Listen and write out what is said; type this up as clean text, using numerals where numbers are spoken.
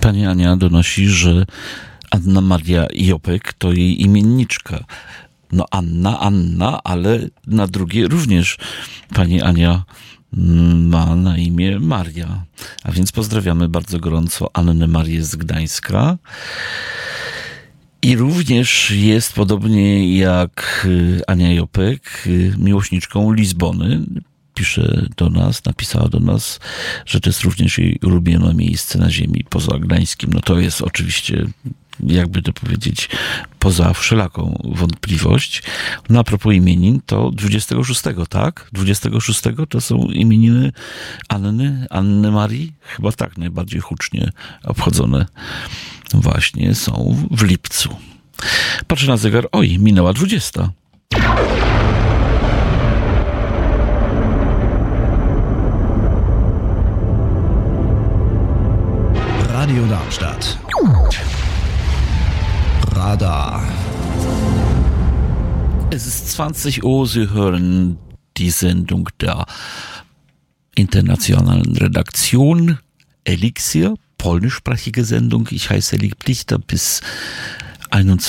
Pani Ania donosi, że Anna Maria Jopek to jej imienniczka. No Anna, ale na drugie również pani Ania ma na imię Maria. A więc pozdrawiamy bardzo gorąco Annę Marię z Gdańska. I również jest, podobnie jak Ania Jopek, miłośniczką Lizbony. Napisała do nas, że to jest również jej ulubione miejsce na ziemi poza Gdańskim. No to jest oczywiście, jakby to powiedzieć, poza wszelaką wątpliwość. No a propos imienin, to 26, tak? 26 to są imieniny Anny Marii? Chyba tak, najbardziej hucznie obchodzone właśnie są w lipcu. Patrzę na zegar, minęła 20. Radio Darmstadt. Radar. Es ist 20 Uhr, Sie hören die Sendung der internationalen Redaktion Elixier, polnischsprachige Sendung. Ich heiße Elik Plichter bis 21